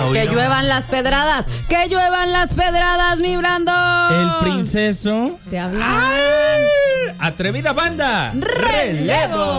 Que lluevan las pedradas. Que lluevan las pedradas, mi Brandon. El princeso. Te hablan. Atrevida banda. ¡Relevo!